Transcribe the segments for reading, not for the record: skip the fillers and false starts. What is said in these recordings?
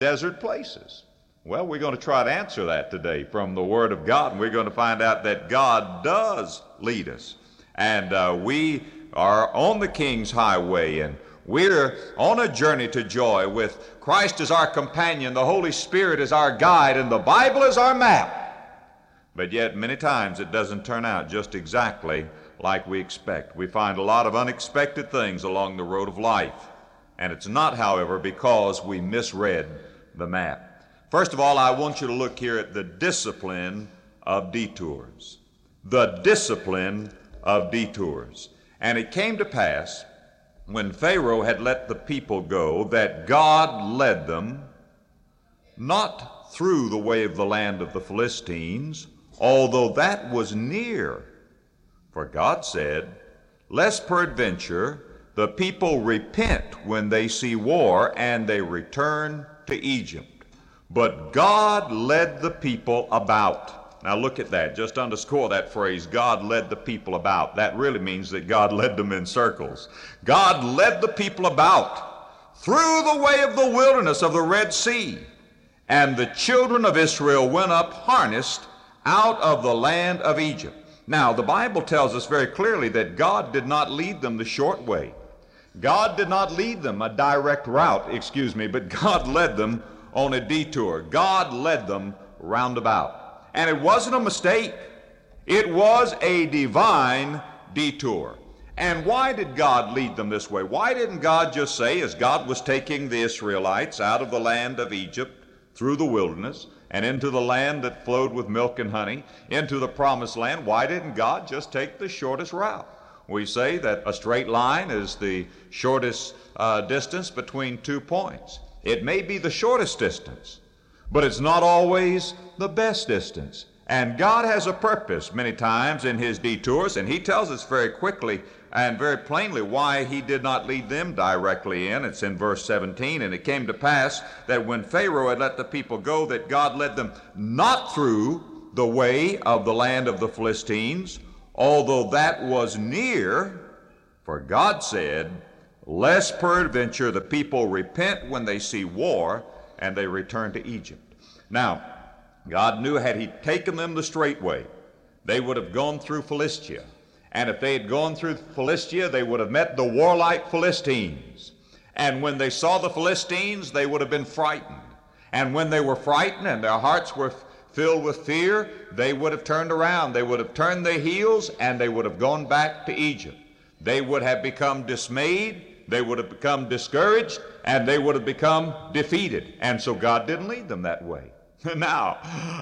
desert places? Well, we're going to try to answer that today from the Word of God, and we're going to find out that God does lead us. And we are on the King's highway, and we're on a journey to joy with Christ as our companion, the Holy Spirit as our guide, and the Bible as our map. But yet, many times it doesn't turn out just exactly like we expect. We find a lot of unexpected things along the road of life. And it's not, however, because we misread the map. First of all, I want you to look here at the discipline of detours. The discipline of detours. And it came to pass, when Pharaoh had let the people go, that God led them not through the way of the land of the Philistines, although that was near. For God said, lest peradventure the people repent when they see war, and they return to Egypt. But God led the people about. Now look at that. Just underscore that phrase, God led the people about. That really means that God led them in circles. God led the people about through the way of the wilderness of the Red Sea. And the children of Israel went up harnessed out of the land of Egypt. Now, the Bible tells us very clearly that God did not lead them the short way. God did not lead them a direct route, but God led them on a detour. God led them roundabout. And it wasn't a mistake. It was a divine detour. And why did God lead them this way? Why didn't God just say, as God was taking the Israelites out of the land of Egypt through the wilderness and into the land that flowed with milk and honey, into the promised land, why didn't God just take the shortest route? We say that a straight line is the shortest distance between 2 points. It may be the shortest distance, but it's not always the best distance. And God has a purpose many times in his detours, and he tells us very quickly and very plainly why he did not lead them directly in. It's in verse 17, and it came to pass that when Pharaoh had let the people go, that God led them not through the way of the land of the Philistines, although that was near, for God said, lest peradventure the people repent when they see war, and they return to Egypt. Now, God knew had he taken them the straight way, they would have gone through Philistia. And if they had gone through Philistia, they would have met the warlike Philistines. And when they saw the Philistines, they would have been frightened. And when they were frightened and their hearts were filled with fear, they would have turned around. They would have turned their heels, and they would have gone back to Egypt. They would have become dismayed. They would have become discouraged, and they would have become defeated. And so God didn't lead them that way. Now,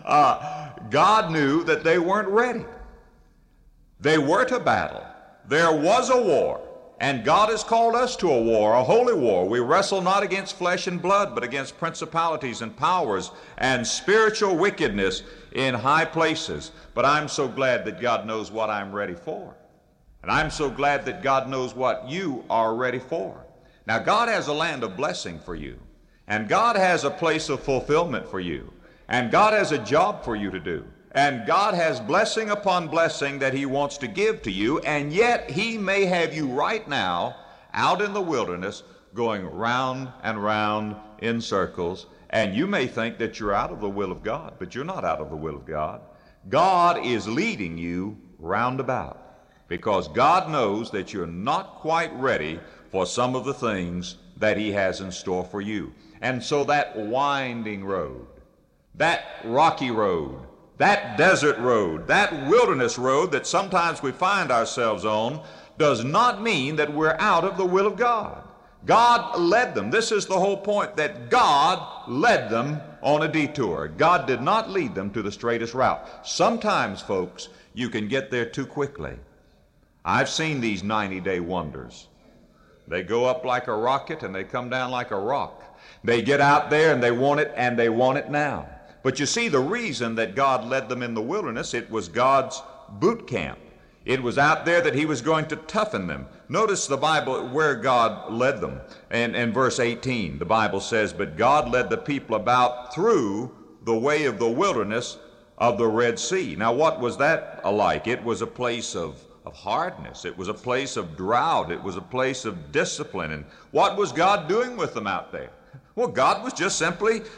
God knew that they weren't ready. They were to battle. There was a war, and God has called us to a war, a holy war. We wrestle not against flesh and blood, but against principalities and powers and spiritual wickedness in high places. But I'm so glad that God knows what I'm ready for. And I'm so glad that God knows what you are ready for. Now, God has a land of blessing for you, and God has a place of fulfillment for you, and God has a job for you to do. And God has blessing upon blessing that he wants to give to you, and yet he may have you right now out in the wilderness going round and round in circles, and you may think that you're out of the will of God, but you're not out of the will of God. God is leading you roundabout because God knows that you're not quite ready for some of the things that he has in store for you. And so that winding road, that rocky road, that desert road, that wilderness road that sometimes we find ourselves on does not mean that we're out of the will of God. God led them. This is the whole point, that God led them on a detour. God did not lead them to the straightest route. Sometimes, folks, you can get there too quickly. I've seen these 90-day wonders. They go up like a rocket and they come down like a rock. They get out there and they want it now. But you see, the reason that God led them in the wilderness, it was God's boot camp. It was out there that he was going to toughen them. Notice the Bible where God led them. And in verse 18, the Bible says, but God led the people about through the way of the wilderness of the Red Sea. Now, what was that like? It was a place of hardness. It was a place of drought. It was a place of discipline. And what was God doing with them out there? Well, God was just simply